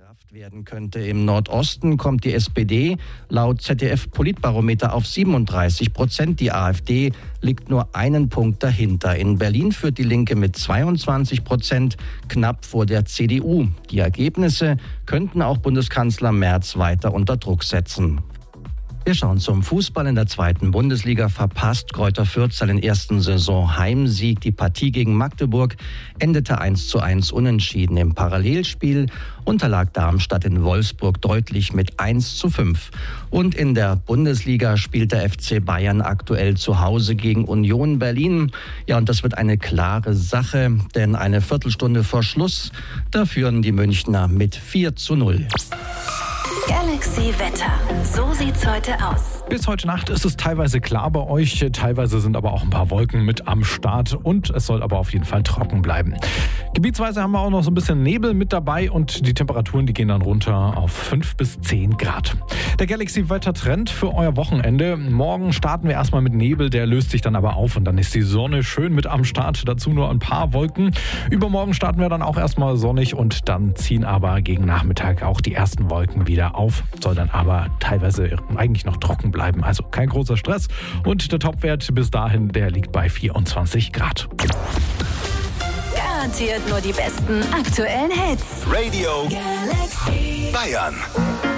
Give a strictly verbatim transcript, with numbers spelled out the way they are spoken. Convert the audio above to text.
Kraft werden könnte. Im Nordosten kommt die S P D laut Z D F-Politbarometer auf siebenunddreißig Prozent. Die AfD liegt nur einen Punkt dahinter. In Berlin führt die Linke mit zweiundzwanzig Prozent knapp vor der C D U. Die Ergebnisse könnten auch Bundeskanzler Merz weiter unter Druck setzen. Wir schauen zum Fußball. In der zweiten Bundesliga verpasst Greuther Fürth seinen ersten Saison-Heimsieg. Die Partie gegen Magdeburg endete eins zu eins unentschieden. Im Parallelspiel unterlag Darmstadt in Wolfsburg deutlich mit eins zu fünf. Und in der Bundesliga spielt der F C Bayern aktuell zu Hause gegen Union Berlin. Ja, und das wird eine klare Sache, denn eine Viertelstunde vor Schluss, da führen die Münchner mit vier zu null. Galaxy Wetter. So sieht's heute aus. Bis heute Nacht ist es teilweise klar bei euch, teilweise sind aber auch ein paar Wolken mit am Start und es soll aber auf jeden Fall trocken bleiben. Gebietsweise haben wir auch noch so ein bisschen Nebel mit dabei und die Temperaturen, die gehen dann runter auf fünf bis zehn Grad. Der Galaxy-Wetter-Trend für euer Wochenende. Morgen starten wir erstmal mit Nebel, der löst sich dann aber auf und dann ist die Sonne schön mit am Start. Dazu nur ein paar Wolken. Übermorgen starten wir dann auch erstmal sonnig und dann ziehen aber gegen Nachmittag auch die ersten Wolken wieder auf. Soll dann aber teilweise eigentlich noch trocken bleiben. Also kein großer Stress. Und der Topwert bis dahin, der liegt bei vierundzwanzig Grad. Garantiert nur die besten aktuellen Hits. Radio Galaxy Bayern.